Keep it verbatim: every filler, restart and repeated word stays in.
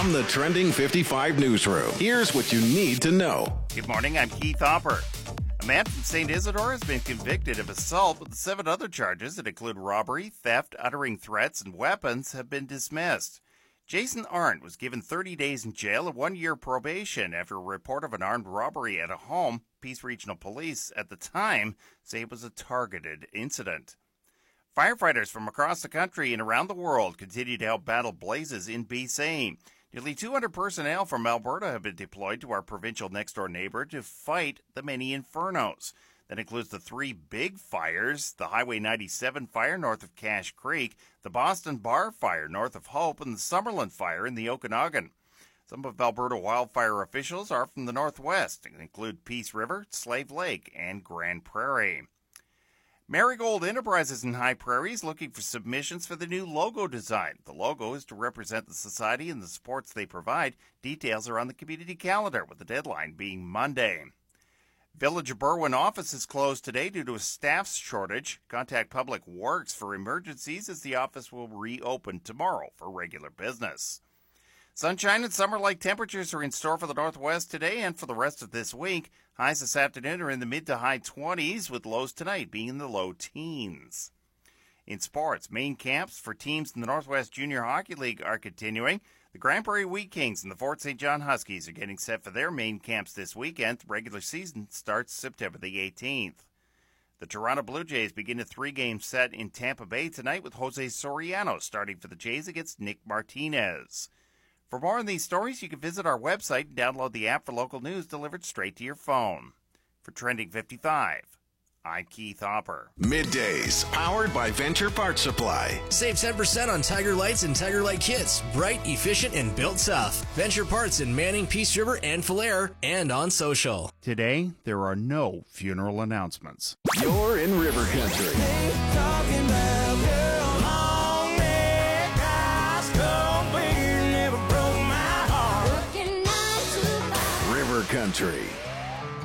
From the Trending fifty-five newsroom, here's what you need to know. Good morning, I'm Keith Hopper. A man from Saint Isidore has been convicted of assault, with seven other charges that include robbery, theft, uttering threats, and weapons have been dismissed. Jason Arndt was given thirty days in jail and one year probation after a report of an armed robbery at a home. Peace Regional Police at the time say it was a targeted incident. Firefighters from across the country and around the world continue to help battle blazes in B C. Nearly two hundred personnel from Alberta have been deployed to our provincial next-door neighbor to fight the many infernos. That includes the three big fires, the Highway ninety-seven fire north of Cache Creek, the Boston Bar fire north of Hope, and the Summerland fire in the Okanagan. Some of Alberta wildfire officials are from the northwest and include Peace River, Slave Lake, and Grand Prairie. Marigold Enterprises in High Prairie is looking for submissions for the new logo design. The logo is to represent the society and the supports they provide. Details are on the community calendar, with the deadline being Monday. Village of Berwyn office is closed today due to a staff shortage. Contact Public Works for emergencies, as the office will reopen tomorrow for regular business. Sunshine and summer-like temperatures are in store for the Northwest today and for the rest of this week. Highs this afternoon are in the mid to high twenties, with lows tonight being in the low teens. In sports, main camps for teams in the Northwest Junior Hockey League are continuing. The Grand Prairie Wheat Kings and the Fort Saint John Huskies are getting set for their main camps this weekend. The regular season starts September the eighteenth. The Toronto Blue Jays begin a three-game set in Tampa Bay tonight, with Jose Soriano starting for the Jays against Nick Martinez. For more on these stories, you can visit our website and download the app for local news delivered straight to your phone. For Trending fifty-five, I'm Keith Hopper. Middays, powered by Venture Parts Supply. Save ten percent on Tiger Lights and Tiger Light kits. Bright, efficient, and built tough. Venture Parts in Manning, Peace River, and Falher, and on social. Today, there are no funeral announcements. You're in River Country. River Country.